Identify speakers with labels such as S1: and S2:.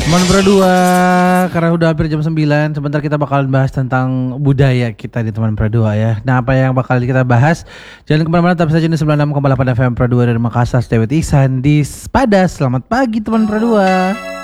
S1: Teman Perdua, karena udah hampir jam 9, sebentar kita bakalan bahas tentang budaya kita di Teman Perdua ya. Nah, apa yang bakal kita bahas? Jangan kemana-mana, tetap saja di 96,8 FM Perdua dari Makassar, Dewet Ihsan di Sepada. Selamat pagi Teman Perdua.